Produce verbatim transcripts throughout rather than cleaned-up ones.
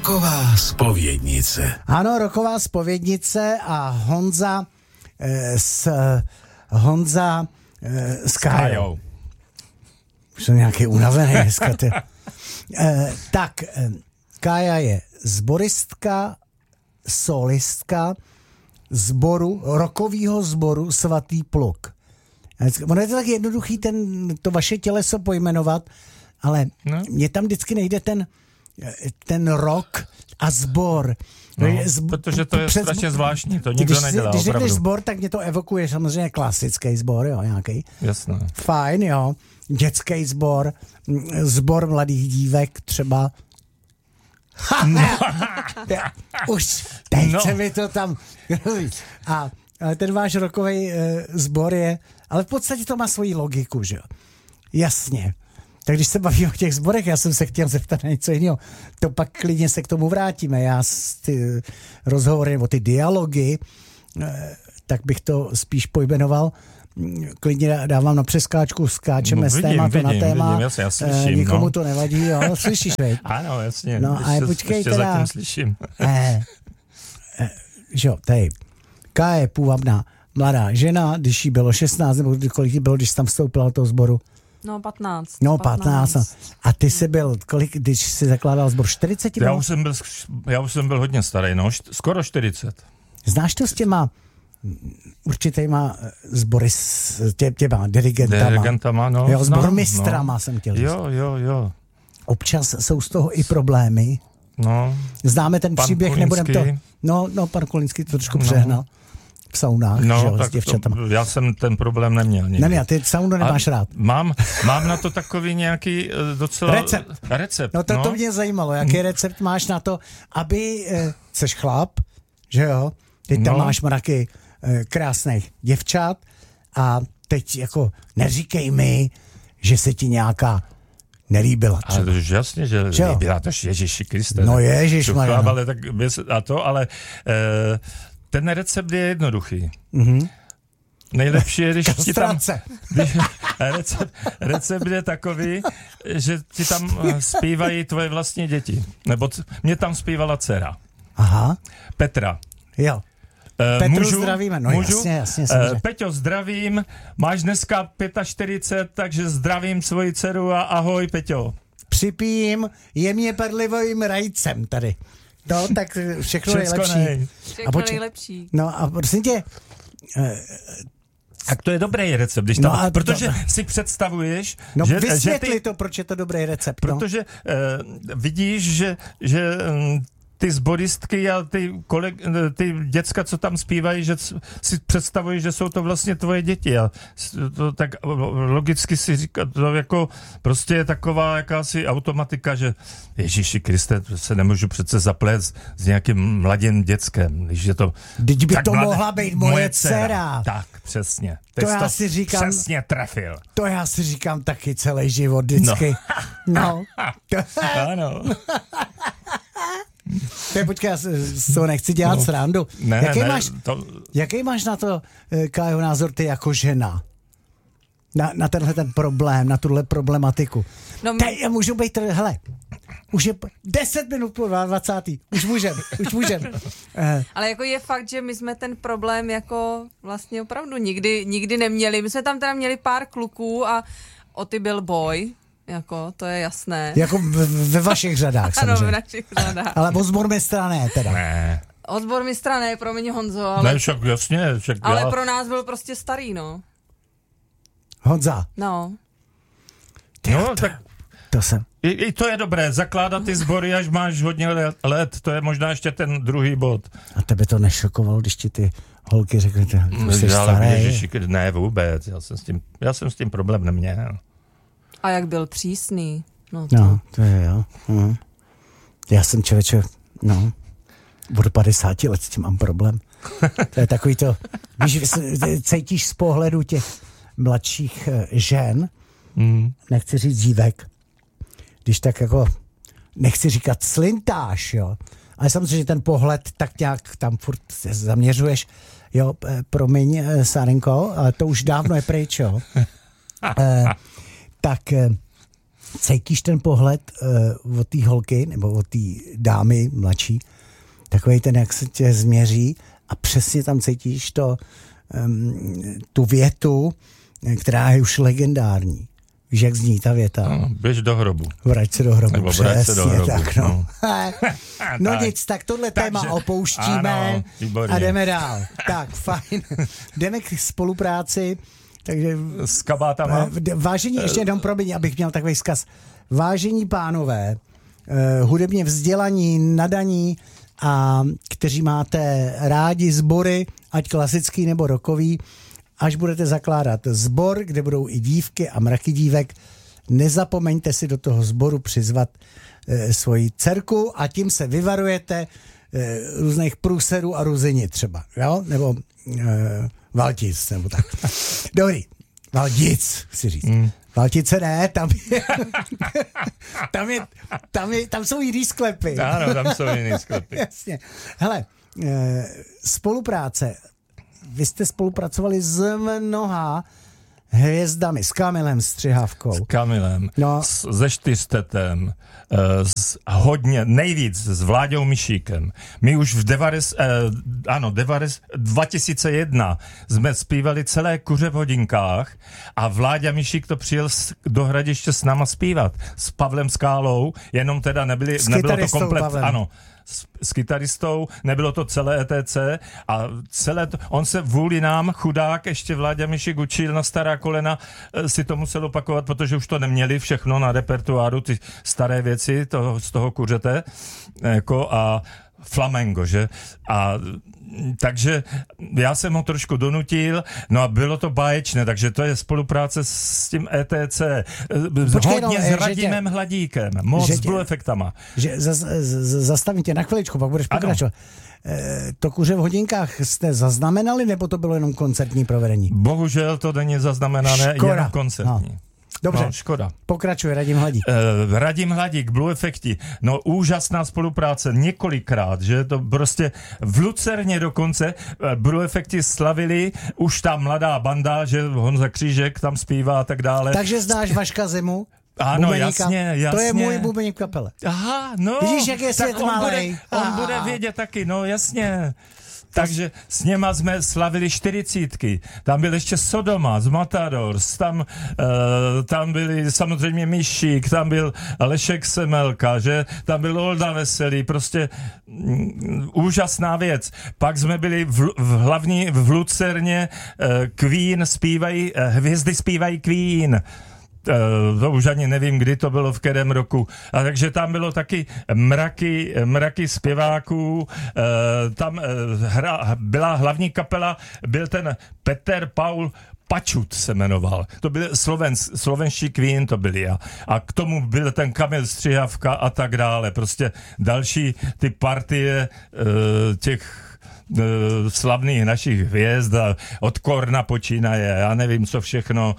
Roková zpovědnice. Ano, roková zpovědnice a Honza eh, s Honza eh, s Kájou. Už jsem nějaký unavený dneska. eh, tak, eh, Kája je zboristka, solistka sboru, rokovýho sboru Svatý pluk. Ono je to tak jednoduchý ten, to vaše těleso pojmenovat, ale no. Mně tam vždycky nejde ten, ten rok a sbor. No, Zb- protože to je přes, strašně zvláštní, to nikdo když, nedělá když opravdu. Když sbor, tak mě to evokuje samozřejmě klasický sbor, jo, nějaký. Jasné. Fajn, jo. Dětský sbor, sbor mladých dívek třeba. No. Už teď no. se mi to tam... A ale ten váš rokový e, sbor je... Ale v podstatě to má svoji logiku, že jo. Jasně. Tak když se baví o těch sborech, já jsem se chtěl zeptat na něco jiného. To pak klidně se k tomu vrátíme. Já ty rozhovory nebo ty dialogy, e, tak bych to spíš pojmenoval. Klidně dávám na přeskáčku, skáčeme no, vidím, z tématu vidím, na téma. Vidím, jasně, já slyším, e, nikomu no. to nevadí, jo. Slyšíš, veď? Ano, jasně. No, ale počkej ještě teda. zatím slyším. E, e, že jo, tady. Kája je půvabná mladá žena, když jí bylo šestnáct, nebo kolik jí bylo, když jsi tam vstoupila do toho sboru? No patnáct. No patnáct. A ty jsi byl, kolik, když jsi zakládal sbor, čtyřicet? Já už jsem byl, já už jsem byl hodně starý, no, št- skoro čtyřicet. Znáš to s těma určitýma sbory, s tě, těma dirigentama? Dirigentama, no. Jo, sbormistrama no. jsem chtěl říct. Jo, jo, jo. Občas jsou z toho i problémy. No. Známe ten pan příběh, Kulinský. nebudem to... No, no, pan Kulinský to trošku přehnal. No. V saunách, no, že jo, tak s děvčatama. To, já jsem ten problém neměl. Nikdy. Neměl, ty saunu nemáš a rád. Mám, mám na to takový nějaký docela... Recept. Recept, no. To, no. to mě zajímalo, jaký recept máš na to, aby... Eh, seš chlap, že jo? Teď tam no. máš mraky eh, krásných děvčat a teď jako neříkej mi, že se ti nějaká nelíbila. Třeba. Ale to už jasně, že, že líbila, to Ježiši Kriste. No ježišmarja. No. Ale tak a to, ale eh, ten recept je jednoduchý. Mhm. Nejlepší je, když ti tam... Když, recept, recept je takový, že ti tam zpívají tvoje vlastní děti. Nebo t- mě tam zpívala dcera. Aha. Petra. Jo. Uh, Petru můžu, zdravíme, no můžu? jasně, jasně. Uh, Peťo, zdravím, máš dneska čtyřicet pět, takže zdravím svoji dceru a ahoj, Peťo. Připijím jemně perlivým rajcem tady. No, tak všechno nejlepší. Nej. Všechno poč- nejlepší. No a prosím tě... Uh, tak to je dobrý recept, když tam, no protože to, si představuješ, no, že... vysvětli že ty, to, proč je to dobrý recept. Protože no. uh, vidíš, že, že um, ty zboristky a ty, koleg, ty děcka, co tam zpívají, že si představují, že jsou to vlastně tvoje děti a to tak logicky si říká, to jako prostě je taková jakási automatika, že Ježíši Kriste, se nemůžu přece zaplést s nějakým mladým děckem, když je to... Teď by to mladé, mohla být moje, moje dcera. dcera. Tak, přesně. To já to si říkám... Přesně trefil. To já si říkám taky celý život vždycky. No. no. Ano. To počkej, já z toho nechci dělat no, srandu. Ne, jaký, ne, máš, to... jaký máš na to, Kájo, názor ty jako žena? Na, na tenhle ten problém, na tuhle problematiku. No, my... Teď můžu být, hele, už je deset minut po dvacátý Už můžem, už můžem. Ale jako je fakt, že my jsme ten problém jako vlastně opravdu nikdy, nikdy neměli. My jsme tam teda měli pár kluků a o ty byl boj. Jako, to je jasné. Jako ve vašich řadách, samozřejmě. Ano, ve našich řadách. Ale o sbormistra ne, teda. Ne. O sbormistra ne, promiň Honzo, ale... Ne, však jasně, však ale já... pro nás byl prostě starý, no. Honza. No. No, to, tak... To jsem... I, I to je dobré, zakládat ty sbory, až máš hodně let, to je možná ještě ten druhý bod. A tebe to nešokovalo, když ti ty holky řekly, že jsi starý? Ježiši, ne, vůbec, já jsem s tím, já jsem s tím problém neměl. A jak byl přísný. No, to, no, to je jo. Hm. Já jsem člověče, no, od padesáti let s tím mám problém. To je takový to, když cítíš z pohledu těch mladších žen, mm. nechci říct dívek, když tak jako, nechci říkat slintáš, jo, ale samozřejmě, že ten pohled tak nějak tam furt se zaměřuješ, jo, promiň, Sárenko, ale to už dávno je pryč, jo. e, tak cítíš ten pohled uh, od té holky nebo od té dámy mladší, takovej ten, jak se tě změří a přesně tam cítíš to, um, tu větu, která je už legendární. Víš, jak zní ta věta? No, běž do hrobu. Vrať se do hrobu. Nebo přesně, vrať se do hrobu. Tak, no. No, no tak. nic, tak tohle Takže, téma opouštíme ano, a jdeme dál. Tak, fajn. Jdeme k spolupráci. Takže, s kabátama. Vážení, ještě jenom promiň, abych měl takový vzkaz. Vážení pánové, uh, hudebně vzdělaní, nadaní a kteří máte rádi sbory, ať klasický nebo rockový, až budete zakládat sbor, kde budou i dívky a mraky dívek, nezapomeňte si do toho sboru přizvat e, svoji dcerku a tím se vyvarujete e, různých průserů a ruzini třeba, jo? Nebo e, valtic, nebo tak. Dobrý, valtic, chci říct. Mm. Valtice ne, tam je, tam, je, tam, je, tam jsou jiný sklepy. Ano, tam jsou jiný sklepy. Jasně. Hele, e, spolupráce. Vy jste spolupracovali s mnoha hvězdami, s Kamilem Střihavkou. S Kamilem, no. s, se Čtyřtetem, s hodně, nejvíc s Vláďou Mišíkem. My už v devares, eh, ano, devares, dva tisíce jedna jsme zpívali celé Kuře v hodinkách a Vláďa Mišík to přijel do Hradiště s náma zpívat. S Pavlem Skálou, jenom teda nebyli, nebylo to komplet, Pavlem. Ano. S, s kytaristou, nebylo to celé E T C a celé to, on se vůli nám, chudák, ještě Vláďa Mišík učil na stará kolena, si to musel opakovat, protože už to neměli všechno na repertoáru, ty staré věci toho, z toho kuřete, jako a flamengo, že? A takže já jsem ho trošku donutil, no a bylo to báječné, takže to je spolupráce s tím E T C. Počkej, hodně no, s Radimem tě, Hladíkem, moc s Blue Effectama. Že za, za, zastavím tě na chviličku, pak budeš pokračovat. E, to Kuře v hodinkách jste zaznamenali, nebo to bylo jenom koncertní provedení? Bohužel to není zaznamenané, Škoda. jenom koncertní. No. Dobře, no, škoda. Pokračuje Radim Hladík. Uh, Radim Hladík, Blue Effecti, no úžasná spolupráce, několikrát, že to prostě v Lucerně dokonce uh, Blue Effecti slavili, už ta mladá banda, že Honza Křížek tam zpívá a tak dále. Takže znáš Vaška Zimu? Ano, jasně, jasně. To je můj bubeník v kapele. Aha, no. Vidíš, jak je svět on malej. Bude, on bude vědět taky, no jasně. Takže s něma jsme slavili čtyřicítky. Tam byl ještě Sodoma z Matadors, tam, uh, tam byli samozřejmě Mišík, tam byl Lešek Semelka, že? Tam byl Olda Veselý, prostě mm, úžasná věc. Pak jsme byli v, v hlavní, v Lucerně, uh, Queen zpívají, uh, hvězdy zpívají Queen. Uh, to už ani nevím, kdy to bylo, v kterém roku. A takže tam bylo taky mraky, mraky zpěváků, uh, tam uh, hra, byla hlavní kapela, byl ten Peter Paul Pačut se jmenoval. To byl Sloven, slovenští Queen to byli a, a k tomu byl ten Kamil Střihavka a tak dále. Prostě další ty partie uh, těch uh, slavných našich hvězd a od Korna počínaje, já nevím co všechno.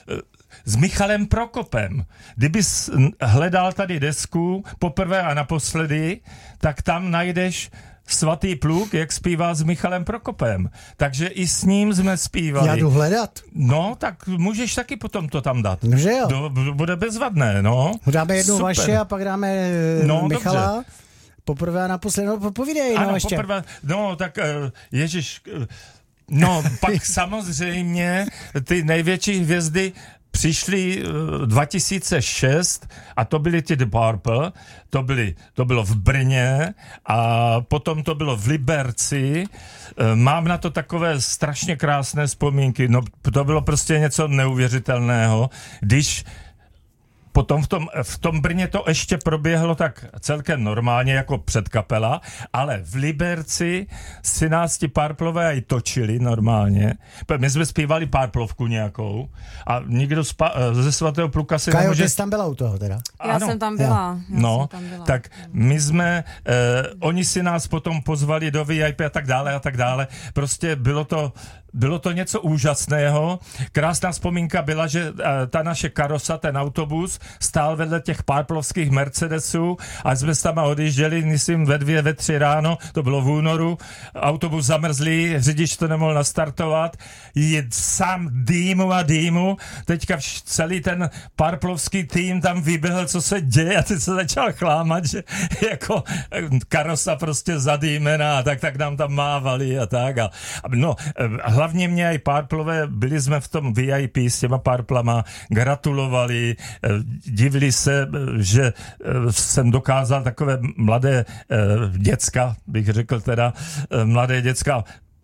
S Michalem Prokopem. Kdybys hledal tady desku poprvé a naposledy, tak tam najdeš Svatý pluk, jak zpívá s Michalem Prokopem. Takže i s ním jsme zpívali. Já jdu hledat. No, tak můžeš taky potom to tam dát. No, že jo. Do, bude bezvadné, no. Dáme jednou Super. vaše a pak dáme no, Michala. Dobře. Poprvé a naposledy. No, povídej, ano, no ještě. Poprvé, no, tak ježiš, no, pak samozřejmě ty největší hvězdy přišli dva tisíce šest a to byly ty The Purple, to, byly, to bylo v Brně a potom to bylo v Liberci. Mám na to takové strašně krásné vzpomínky, no to bylo prostě něco neuvěřitelného, když potom v tom, v tom Brně to ještě proběhlo tak celkem normálně jako předkapela, ale v Liberci si nás ti Purplové i točili normálně. My jsme zpívali Purplovku nějakou a nikdo spa, ze Svatého pluka si Kajo, nemůže... ty jsi tam byla u toho teda? Já ano. jsem tam byla. Já no, jsem tam byla. tak my jsme, eh, oni si nás potom pozvali do V I P a tak dále a tak dále. Prostě bylo to bylo to něco úžasného. Krásná vzpomínka byla, že ta naše karosa, ten autobus, stál vedle těch párplovských Mercedesů a jsme tam odjížděli, myslím, ve dvě, ve tři ráno, to bylo v únoru, autobus zamrzlý, řidič to nemohl nastartovat, je sám dýmu a dýmu, teďka celý ten párplovský tým tam vyběhl, co se děje a teď se začal chlámat, že jako karosa prostě zadýmená a tak, tak nám tam mávali a tak. A, no, hlavně mě i párplové, byli jsme v tom V I P s těma párplama, gratulovali, divili se, že jsem dokázal takové mladé děcka, bych řekl teda, mladé děcka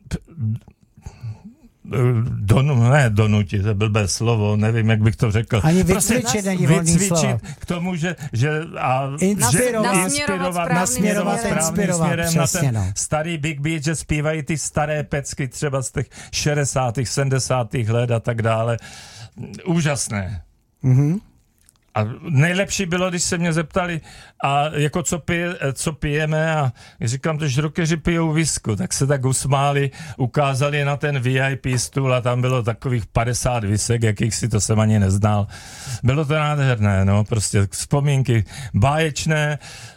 Don, ne donutit, to je blbé slovo, nevím, jak bych to řekl. Ani vycvičit není volný slovo. K tomu, že, že, a, inspirovat, že nasměrovat, nasměrovat správným inspirovat, směrem přesně, na ten no. starý Big Beat, že zpívají ty staré pecky třeba z těch šedesátých, sedmdesátých let a tak dále. Úžasné. Mhm. A nejlepší bylo, když se mě zeptali, a jako co, pije, co pijeme, a říkám, to žrokeři pijou visku, tak se tak usmáli, ukázali na ten V I P stůl a tam bylo takových padesát visek, jakých si to jsem ani neznal. Bylo to nádherné, no, prostě vzpomínky báječné,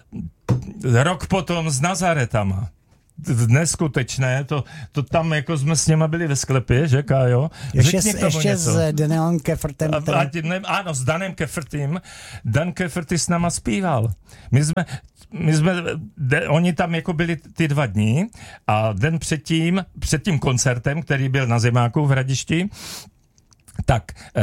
rok potom s Nazaretama. Neskutečné, to, to tam jako jsme s něma byli ve sklepě, že Kájo? Ještě, ještě s Danem Kefrtem. A, a, ne, ano, s Danem Kefrtym. Dan Kefrty s náma zpíval. My jsme, my jsme, de, oni tam jako byli ty dva dní a den předtím, před tím koncertem, který byl na Zimáku v Hradišti, tak eh,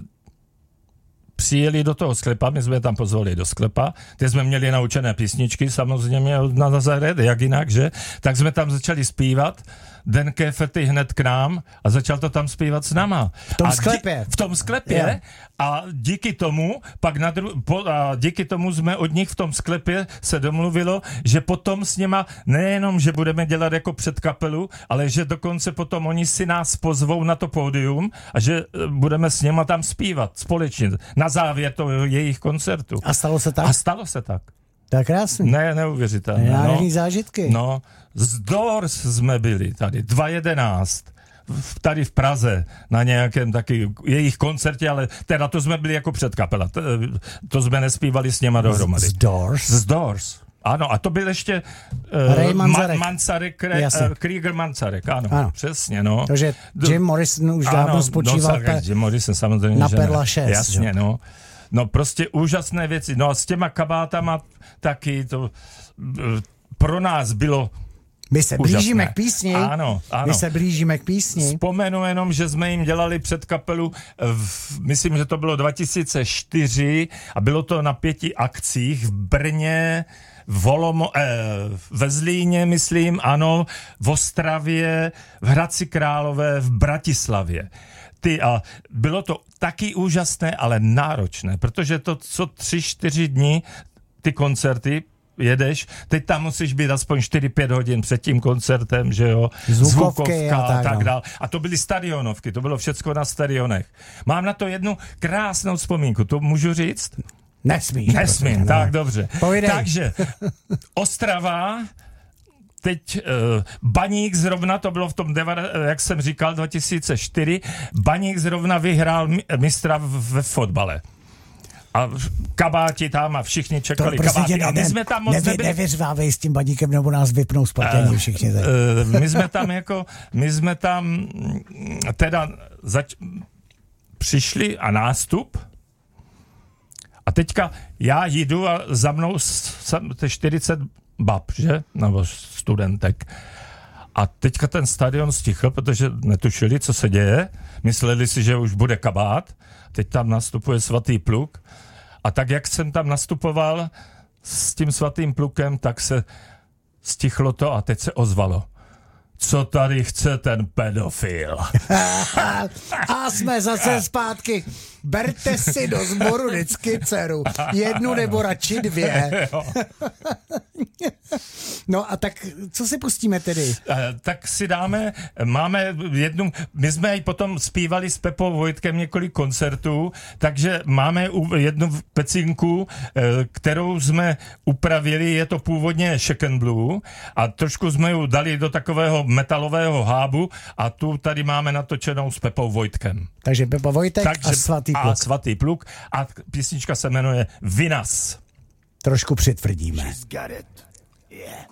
přijeli do toho sklepa, my jsme tam pozvali do sklepa, kde jsme měli naučené písničky, samozřejmě na Nazaret, jak jinak, že? Tak jsme tam začali zpívat, Dan Kefrty hned k nám a začal to tam zpívat s náma. V tom a sklepě. Dí, v tom sklepě yeah. A díky tomu, pak na dru, po, a díky tomu jsme od nich v tom sklepě se domluvilo, že potom s něma nejenom, že budeme dělat jako před kapelu, ale že dokonce potom oni si nás pozvou na to pódium a že budeme s něma tam zpívat společně na závěr toho jejich koncertu. A stalo se tak? A stalo se tak. To je krásný. Ne, neuvěřitelné. Nádherný no, zážitky. No, z Doors jsme byli tady, dva jedenáct, tady v Praze, na nějakém taky jejich koncertě, ale teda to jsme byli jako předkapela, to, to jsme nespívali s něma dohromady. Z Doors? Z Doors. Ano, a to byl ještě Ray uh, Manzarek. Ma- Manzarek, uh, Krieger Manzarek, ano, ano, přesně, no. Takže Jim Morrison už dávno ano, spočíval no, Jim Morrison samozřejmě, na že Perla šest. Jasně, jo. no. No prostě úžasné věci. No a s těma kabátama taky to pro nás bylo My se úžasné. blížíme k písni. Ano, ano. My se blížíme k písni. Vzpomenu jenom, že jsme jim dělali před kapelu, v, myslím, že to bylo dva tisíce čtyři a bylo to na pěti akcích v Brně, v Olomo, eh, ve Zlíně, myslím, ano, v Ostravě, v Hradci Králové, v Bratislavě. Ty, a bylo to taky úžasné, ale náročné, protože to, co tři, čtyři dní, ty koncerty, jedeš, teď tam musíš být aspoň čtyři pět hodin před tím koncertem, že jo, zvukovky zvukovka a tak, a tak no. dál. A to byly stadionovky, to bylo všecko na stadionech. Mám na to jednu krásnou vzpomínku, to můžu říct? Nesmíš. Nesmím, prostě, tak no. dobře. Povídej. Takže Ostrava, teď uh, Baník zrovna, to bylo v tom, jak jsem říkal, dva tisíce čtyři, Baník zrovna vyhrál mistra ve fotbale. A kabáti tam a všichni čekali prostě kabáty. ne, A my ne, jsme tam moc nevy, nebyli. Nevyřvávej s tím Baníkem, nebo nás vypnou splatění všichni. Uh, uh, my jsme tam jako, my jsme tam teda zač- přišli a nástup a teďka já jdu a za mnou čtyřicet bab, že? Nebo studentek. A teďka ten stadion stichl, protože netušili, co se děje. Mysleli si, že už bude kabát. Teď tam nastupuje Svatý pluk. A tak, jak jsem tam nastupoval s tím Svatým plukem, tak se stichlo to a teď se ozvalo. Co tady chce ten pedofil? A jsme zase zpátky. Berte si do sboru vždycky dceru. Jednu nebo radši dvě. No a tak co si pustíme tedy? E, tak si dáme, máme jednu, my jsme i potom zpívali s Pepou Vojtkem několik koncertů, takže máme jednu pecinku, e, kterou jsme upravili, je to původně Shaken Blue a trošku jsme ji dali do takového metalového hábu a tu tady máme natočenou s Pepou Vojtkem. Takže Pepa Vojtek takže, a Svatý pluk. A Svatý pluk a písnička se jmenuje Vinas. Trošku přitvrdíme. She's got it. Yeah.